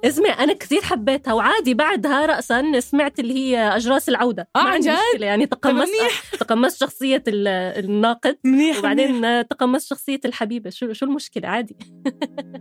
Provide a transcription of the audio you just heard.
اسمع أنا كثير حبيتها، وعادي بعدها رأسا سمعت اللي هي أجراس العودة. ما عندي مشكلة يعني، تقمصت شخصية الناقد، وبعدين تقمصت شخصية الحبيبة. شو المشكلة؟ عادي.